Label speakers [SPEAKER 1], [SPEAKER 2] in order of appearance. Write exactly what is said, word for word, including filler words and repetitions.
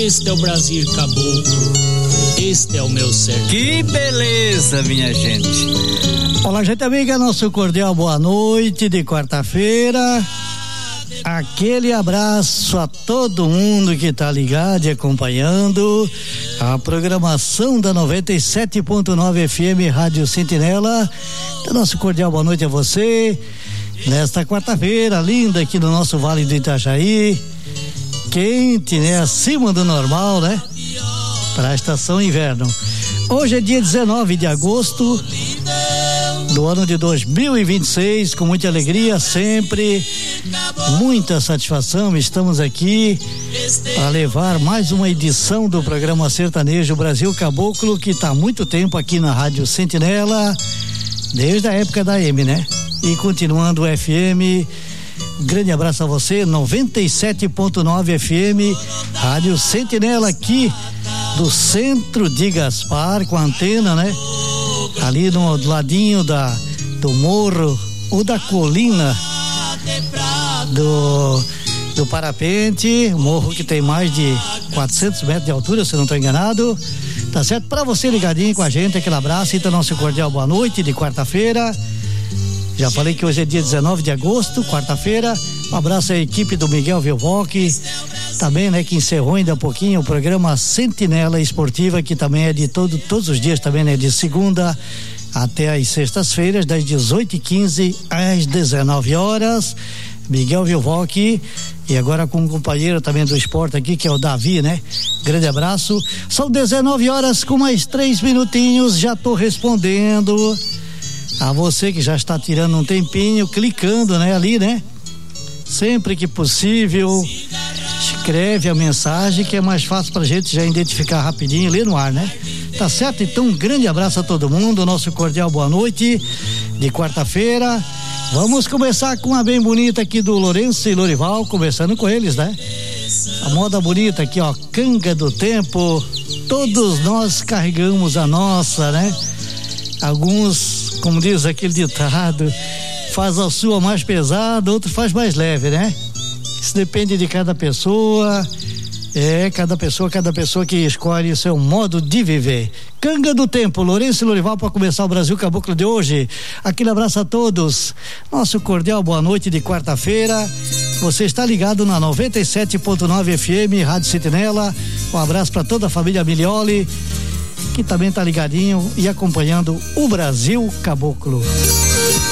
[SPEAKER 1] Este é o Brasil Caboclo, este é o meu sertão.
[SPEAKER 2] Que beleza, minha gente.
[SPEAKER 3] Olá, gente amiga, nosso cordial boa noite de quarta-feira. Aquele abraço a todo mundo que tá ligado e acompanhando a programação da noventa e sete ponto nove F M Rádio Sentinela. Então, nosso cordial boa noite a você nesta quarta-feira linda aqui no nosso Vale do Itajaí, quente, né? Acima do normal, né? Para a estação inverno. Hoje é dia dezenove de agosto do ano de dois mil e vinte e seis, com muita alegria, sempre muita satisfação. Estamos aqui para levar mais uma edição do programa Sertanejo Brasil Caboclo, que está há muito tempo aqui na Rádio Sentinela, desde a época da M, né? E continuando o F M. Grande abraço a você, noventa e sete ponto nove F M, Rádio Sentinela, aqui do centro de Gaspar, com a antena, né? Ali no ladinho da, do morro ou da colina do, do Parapente, morro que tem mais de quatrocentos metros de altura, se não estou enganado. Tá certo? Para você ligadinho com a gente, aquele abraço, então nosso cordial boa noite de quarta-feira. Já falei que hoje é dia dezenove de agosto, quarta-feira. Um abraço à equipe do Miguel Vilvoc, também, né, que encerrou ainda há pouquinho o programa Sentinela Esportiva, que também é de todo, todos os dias, também, né, de segunda até as sextas-feiras, das dezoito e quinze às dezenove horas. Miguel Vilvoc, e agora com um companheiro também do esporte aqui, que é o Davi, né? Grande abraço. São dezenove horas com mais três minutinhos, já tô respondendo a você que já está tirando um tempinho, clicando, né, ali, né? Sempre que possível, escreve a mensagem, que é mais fácil pra gente já identificar rapidinho ali no ar, né? Tá certo? Então, um grande abraço a todo mundo, nosso cordial boa noite de quarta-feira. Vamos começar com uma bem bonita aqui do Lourenço e Lorival, começando com eles, né? A moda bonita aqui, ó, Canga do Tempo. Todos nós carregamos a nossa, né? Alguns, como diz aquele ditado, faz a sua mais pesada, outro faz mais leve, né? Isso depende de cada pessoa, é, cada pessoa, cada pessoa que escolhe o seu modo de viver. Canga do Tempo, Lourenço e Lorival, para começar o Brasil Caboclo de hoje. Aquele abraço a todos, nosso cordial boa noite de quarta-feira. Você está ligado na noventa e sete ponto nove F M, Rádio Sentinela. Um abraço para toda a família Milioli, que também está ligadinho e acompanhando o Brasil Caboclo.